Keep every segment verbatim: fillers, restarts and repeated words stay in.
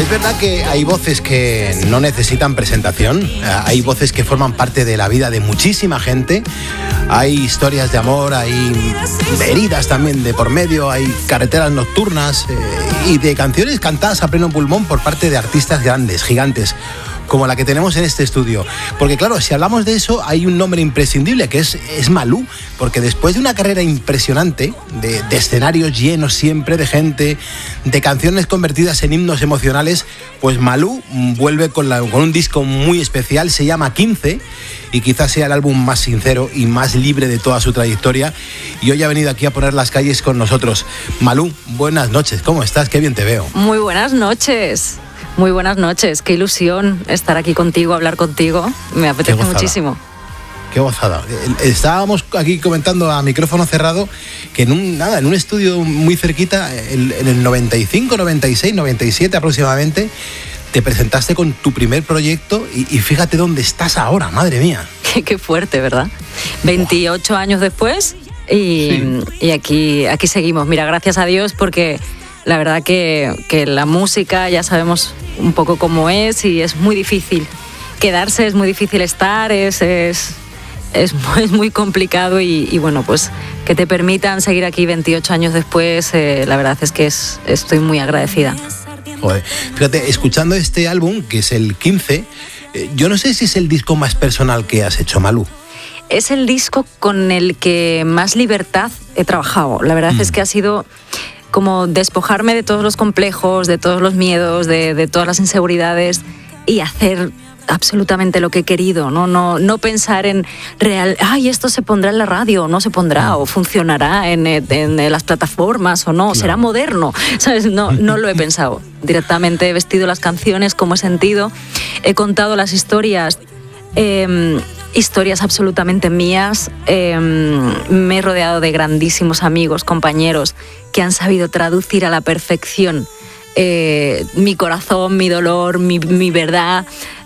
Es verdad que hay voces que no necesitan presentación, hay voces que forman parte de la vida de muchísima gente, hay historias de amor, hay heridas también de por medio, hay carreteras nocturnas eh, y de canciones cantadas a pleno pulmón por parte de artistas grandes, gigantes, como la que tenemos en este estudio. Porque claro, si hablamos de eso, hay un nombre imprescindible, que es, es Malú, porque después de una carrera impresionante, de, de escenarios llenos siempre de gente, de canciones convertidas en himnos emocionales, pues Malú vuelve con, la, con un disco muy especial, se llama quince, y quizás sea el álbum más sincero y más libre de toda su trayectoria, y hoy ha venido aquí a poner las calles con nosotros. Malú, buenas noches, ¿cómo estás? Qué bien te veo. Muy buenas noches. Muy buenas noches, qué ilusión estar aquí contigo, hablar contigo, me apetece muchísimo. Qué gozada. Estábamos aquí comentando a micrófono cerrado que en un, nada, en un estudio muy cerquita, en el noventa y cinco, noventa y seis, noventa y siete aproximadamente, te presentaste con tu primer proyecto y, y fíjate dónde estás ahora, madre mía. Qué, qué fuerte, ¿verdad? veintiocho años después y, sí. y aquí, aquí seguimos. Mira, gracias a Dios, porque la verdad que, que la música ya sabemos un poco cómo es y es muy difícil quedarse, es muy difícil estar, es, es, es, muy, es muy complicado y, y bueno, pues que te permitan seguir aquí veintiocho años después, eh, la verdad es que es, estoy muy agradecida. Joder, fíjate, escuchando este álbum, que es el quince, eh, yo no sé si es el disco más personal que has hecho, Malú. Es el disco con el que más libertad he trabajado, la verdad mm. es que ha sido como despojarme de todos los complejos, de todos los miedos, de, de todas las inseguridades y hacer absolutamente lo que he querido, ¿no? No, no pensar en real, ay, esto se pondrá en la radio, no se pondrá, o funcionará en, en las plataformas o no, claro. Será moderno, ¿sabes? No, no lo he pensado. Directamente he vestido las canciones como he sentido, he contado las historias, eh, historias absolutamente mías, eh, me he rodeado de grandísimos amigos, compañeros, que han sabido traducir a la perfección eh, mi corazón, mi dolor, mi, mi verdad.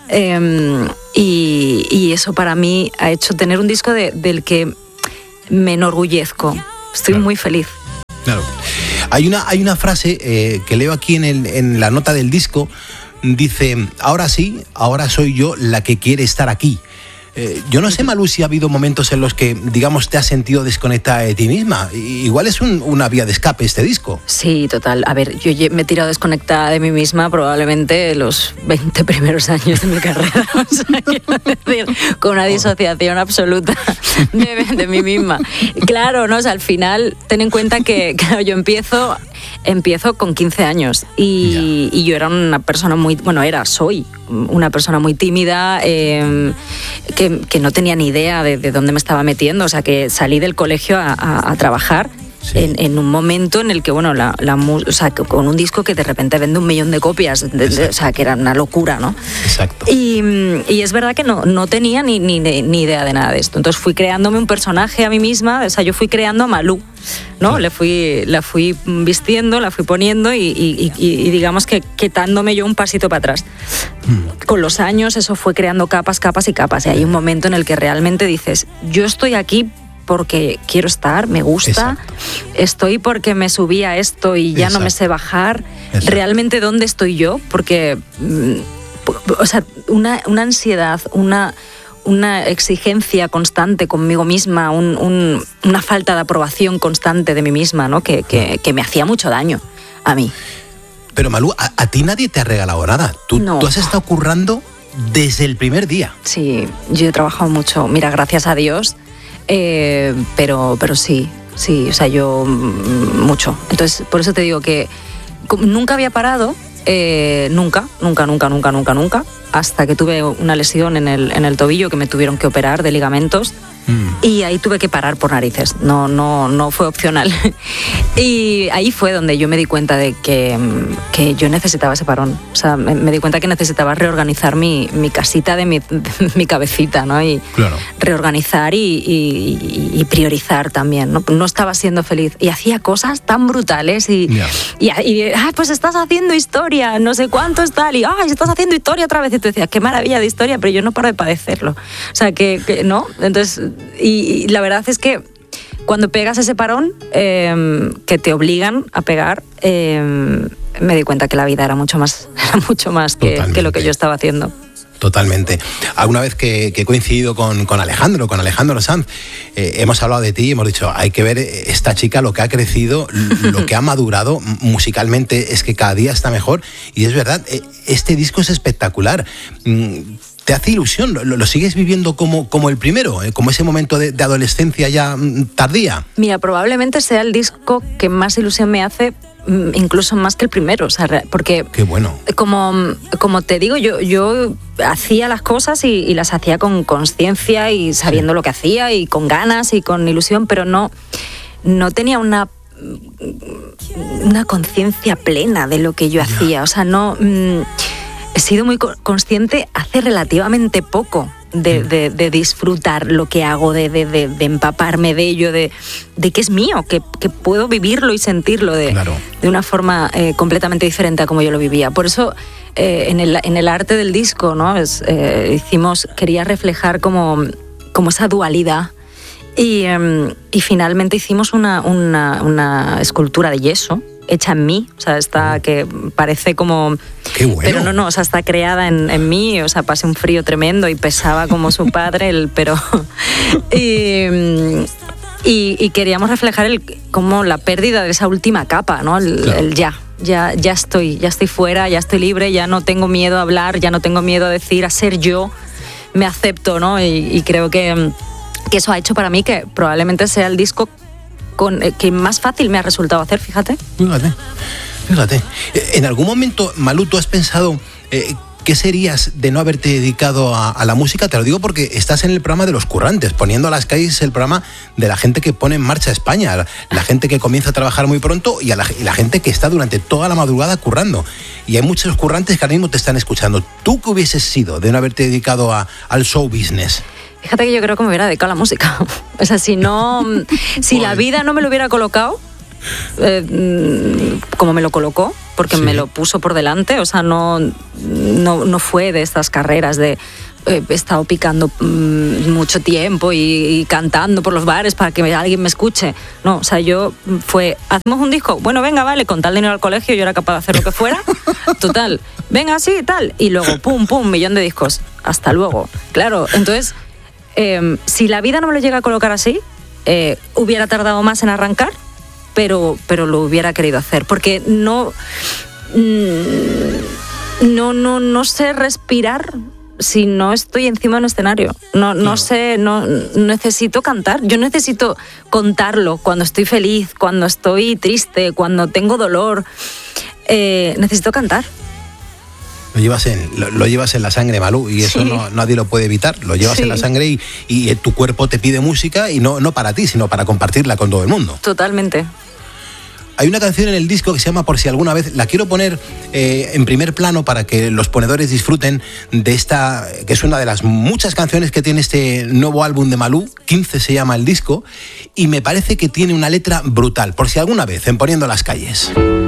Eh, y, y eso para mí ha hecho tener un disco de, del que me enorgullezco. Estoy claro. muy feliz. Claro. Hay una, hay una frase eh, que leo aquí en, el, en la nota del disco. Dice, ahora sí, ahora soy yo la que quiere estar aquí. Eh, yo no sé, Malú, si ha habido momentos en los que, digamos, te has sentido desconectada de ti misma. Igual es un, una vía de escape este disco. Sí, total. A ver, yo me he tirado desconectada de mí misma probablemente los veinte primeros años de mi carrera. O sea, quiero decir, con una disociación absoluta de, de mí misma. Claro, ¿no? O sea, al final, ten en cuenta que claro, yo empiezo... Empiezo con quince años y, y yo era una persona muy, bueno, era, soy una persona muy tímida, eh, que, que no tenía ni idea de, de dónde me estaba metiendo, o sea, que salí del colegio a, a, a trabajar. Sí. En, en un momento en el que, bueno, la, la, o sea, con un disco que de repente vende un millón de copias, de, de, o sea, que era una locura, ¿no? Exacto. Y, y es verdad que no, no tenía ni, ni, ni idea de nada de esto. Entonces fui creándome un personaje a mí misma, o sea, yo fui creando a Malú, ¿no? Sí. Le fui, la fui vistiendo, la fui poniendo y, y, y, y digamos que quitándome yo un pasito para atrás. Mm. Con los años eso fue creando capas, capas y capas. Y hay un momento en el que realmente dices, yo estoy aquí porque quiero estar, me gusta, exacto. Estoy porque me subí a esto y ya exacto. No me sé bajar. Exacto. Realmente, ¿dónde estoy yo? Porque, o sea, una, una ansiedad, una, una exigencia constante conmigo misma, un, un, una falta de aprobación constante de mí misma, ¿no? Que, que, que me hacía mucho daño a mí. Pero Malú, a, a ti nadie te ha regalado nada. Tú, no. tú has estado currando desde el primer día. Sí, yo he trabajado mucho. Mira, gracias a Dios. Eh, pero, pero sí, sí, o sea, yo mucho. Entonces, por eso te digo que nunca había parado, eh, nunca, nunca, nunca, nunca, nunca, nunca, hasta que tuve una lesión en el, en el tobillo que me tuvieron que operar de ligamentos. Mm. Y ahí tuve que parar por narices, no, no, no fue opcional. Y ahí fue donde yo me di cuenta de que, que yo necesitaba ese parón. O sea, me, me di cuenta que necesitaba reorganizar mi, mi casita de mi, de mi cabecita, ¿no? Y claro. reorganizar y, y, y priorizar también, ¿no? No estaba siendo feliz y hacía cosas tan brutales y, yeah. y, y ah, pues estás haciendo historia, no sé cuánto es tal, y ah, estás haciendo historia otra vez. Y tú decías, qué maravilla de historia, pero yo no paro de padecerlo. O sea, que, que ¿no? Entonces... Y, y la verdad es que cuando pegas ese parón, eh, que te obligan a pegar, eh, me di cuenta que la vida era mucho más, era mucho más que, que lo que yo estaba haciendo. Totalmente. Alguna vez que, que he coincidido con, con Alejandro, con Alejandro Sanz, eh, hemos hablado de ti y hemos dicho, hay que ver esta chica, lo que ha crecido, lo que ha madurado musicalmente, es que cada día está mejor. Y es verdad, este disco es espectacular. ¿Te hace ilusión? ¿Lo, lo sigues viviendo como, como el primero? ¿Eh? ¿Como ese momento de, de adolescencia ya tardía? Mira, probablemente sea el disco que más ilusión me hace, incluso más que el primero, o sea, porque qué bueno. Como, como te digo, yo, yo hacía las cosas y, y las hacía con conciencia y sabiendo sí. lo que hacía y con ganas y con ilusión, pero no, no tenía una, una conciencia plena de lo que yo yeah. hacía, o sea, no... Mmm, he sido muy consciente hace relativamente poco de, de, de disfrutar lo que hago, de, de, de, de empaparme de ello, de, de que es mío, que, que puedo vivirlo y sentirlo de, claro. de una forma eh, completamente diferente a como yo lo vivía. Por eso eh, en, el, en el arte del disco, ¿no? es, eh, hicimos, quería reflejar como, como esa dualidad y, um, y finalmente hicimos una, una, una escultura de yeso hecha en mí, o sea, está que parece como... ¡Qué bueno! Pero no, no, o sea, está creada en, en mí, o sea, pasé un frío tremendo y pesaba como su padre, el, pero... y, y, y queríamos reflejar el, como la pérdida de esa última capa, ¿no? El, claro. el ya, ya, ya estoy, ya estoy fuera, ya estoy libre, ya no tengo miedo a hablar, ya no tengo miedo a decir, a ser yo, me acepto, ¿no? Y, y creo que, que eso ha hecho para mí que probablemente sea el disco Con, eh, que más fácil me ha resultado hacer, fíjate. Fíjate, fíjate. ¿En algún momento, Malú, tú has pensado eh, qué serías de no haberte dedicado a, a la música? Te lo digo porque estás en el programa de Los Currantes, poniendo a las calles el programa de la gente que pone en marcha España, la, la gente que comienza a trabajar muy pronto y, a la, y la gente que está durante toda la madrugada currando. Y hay muchos currantes que ahora mismo te están escuchando. ¿Tú qué hubieses sido de no haberte dedicado a, al show business? Fíjate que yo creo que me hubiera dedicado a la música. O sea, si no, si la vida no me lo hubiera colocado, eh, como me lo colocó, porque sí. me lo puso por delante, o sea, no, no, no fue de estas carreras de eh, he estado picando mmm, mucho tiempo y, y cantando por los bares para que alguien me escuche. No, o sea, yo fue, hacemos un disco, bueno, venga, vale, con tal dinero al colegio yo era capaz de hacer lo que fuera, total, venga, sí, tal, y luego, pum, pum, millón de discos, hasta luego. Claro, entonces... Eh, si la vida no me lo llega a colocar así, eh, hubiera tardado más en arrancar, pero, pero lo hubiera querido hacer, porque no, no, no, no sé respirar si no estoy encima de un escenario. No, no claro. sé, no necesito cantar. Yo necesito contarlo cuando estoy feliz, cuando estoy triste, cuando tengo dolor. Eh, necesito cantar. Lo llevas en, lo, lo llevas en la sangre, Malú, y eso sí. no, nadie lo puede evitar. Lo llevas sí. en la sangre y, y tu cuerpo te pide música, y no, no para ti, sino para compartirla con todo el mundo. Totalmente. Hay una canción en el disco que se llama Por si alguna vez, la quiero poner eh, en primer plano para que los ponedores disfruten de esta, que es una de las muchas canciones que tiene este nuevo álbum de Malú, quince se llama el disco, y me parece que tiene una letra brutal. Por si alguna vez, en Poniendo las Calles.